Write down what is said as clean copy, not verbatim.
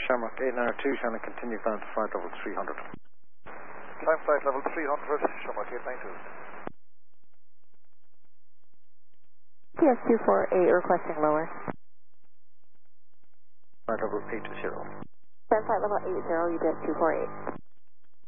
Shamrock 892, trying to continue down to flight level 300. Climb flight level 300, Shamrock 892. TS248 requesting lower. Flight level 80. Flight level 80, UPS 248.